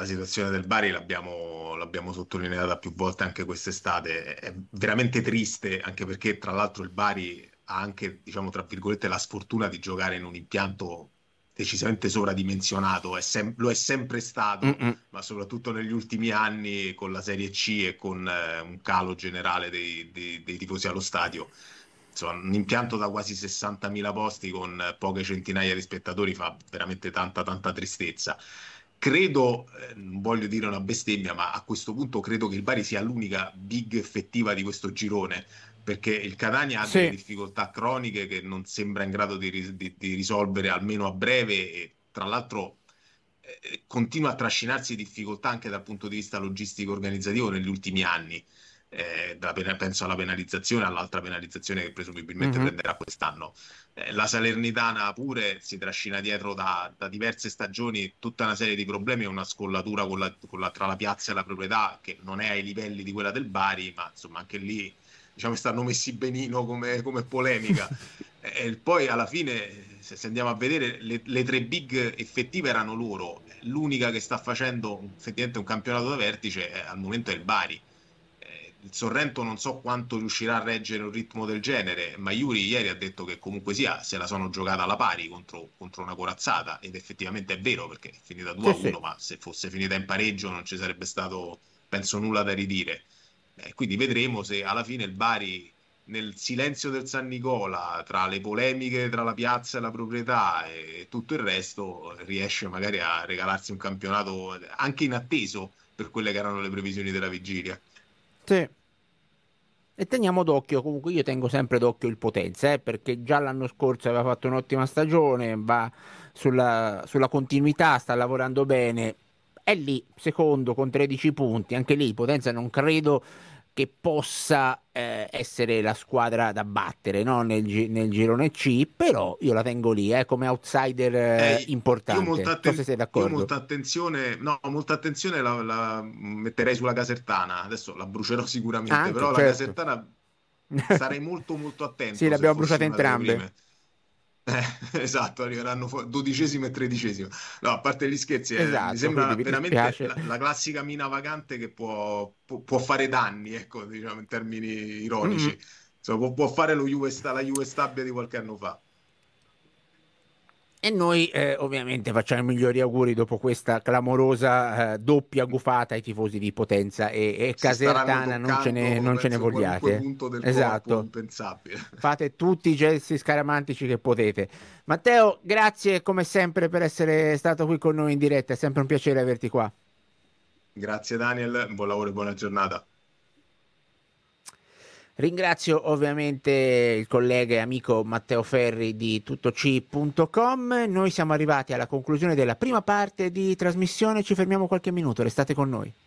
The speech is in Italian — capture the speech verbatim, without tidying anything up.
la situazione del Bari l'abbiamo l'abbiamo sottolineata più volte anche quest'estate, è veramente triste, anche perché tra l'altro il Bari ha anche, diciamo, tra virgolette, la sfortuna di giocare in un impianto decisamente sovradimensionato, è sem- lo è sempre stato, Mm-mm. ma soprattutto negli ultimi anni con la Serie C e con eh, un calo generale dei, dei- dei tifosi allo stadio. Insomma, un impianto da quasi sessantamila posti con eh, poche centinaia di spettatori fa veramente tanta, tanta tristezza. Credo, eh, non voglio dire una bestemmia, ma a questo punto credo che il Bari sia l'unica big effettiva di questo girone, perché il Catania ha delle Sì. difficoltà croniche che non sembra in grado di, ri- di- di risolvere almeno a breve e tra l'altro eh, continua a trascinarsi difficoltà anche dal punto di vista logistico organizzativo negli ultimi anni. Eh, da pena- penso alla penalizzazione, all'altra penalizzazione che presumibilmente Mhm. prenderà quest'anno. Eh, la Salernitana pure si trascina dietro da, da diverse stagioni tutta una serie di problemi e una scollatura con la- con la- tra la piazza e la proprietà che non è ai livelli di quella del Bari, ma insomma anche lì diciamo stanno messi benino come, come polemica. E e poi alla fine, se, se andiamo a vedere, le, le tre big effettive erano loro. L'unica che sta facendo effettivamente un campionato da vertice è, al momento è il Bari. Eh, il Sorrento non so quanto riuscirà a reggere un ritmo del genere, ma Iuri ieri ha detto che comunque sia se la sono giocata alla pari contro, contro una corazzata ed effettivamente è vero perché è finita due Sì, a sì. uno, ma se fosse finita in pareggio non ci sarebbe stato, penso, nulla da ridire. Eh, quindi vedremo se alla fine il Bari nel silenzio del San Nicola, tra le polemiche tra la piazza e la proprietà e tutto il resto, riesce magari a regalarsi un campionato anche inatteso per quelle che erano le previsioni della vigilia. Sì. E teniamo d'occhio, comunque io tengo sempre d'occhio il Potenza, eh, perché già l'anno scorso aveva fatto un'ottima stagione, va sulla, sulla continuità, sta lavorando bene, è lì, secondo con tredici punti, anche lì Potenza non credo che possa eh, essere la squadra da battere, no? Nel, gi- nel girone C, però io la tengo lì, eh, come outsider eh, Eh, io importante, molta, non so se atten- sei io d'accordo. molta attenzione, no, molta attenzione la, la metterei sulla Casertana, adesso la brucerò sicuramente, Anche, però la certo. Casertana starei molto molto Sì, attento le se abbiamo fossi bruciate una delle entrambe. prime. Eh, esatto, arriveranno fu- dodicesimo e tredicesimo. No, a parte gli scherzi, eh, mi Esatto, sembra quindi mi veramente dispiace. la, la classica mina vagante che può, può- può fare danni, ecco, diciamo in termini Mm-mm. ironici. Insomma, può, può fare lo Juve, sta- la Juve Stabia di qualche anno fa. E noi eh, ovviamente facciamo i migliori auguri dopo questa clamorosa eh, doppia gufata ai tifosi di Potenza e, e Si staranno Casertana, non ce ne, toccando, non ce ne penso, qualunque vogliate. punto del corpo Esatto, impensabile. fate tutti i gesti scaramantici che potete. Matteo, grazie come sempre per essere stato qui con noi in diretta, è sempre un piacere averti qua. Grazie Daniel, buon lavoro e buona giornata. Ringrazio ovviamente il collega e amico Matteo Ferri di tuttoc punto com. Noi siamo arrivati alla conclusione della prima parte di trasmissione, ci fermiamo qualche minuto, restate con noi.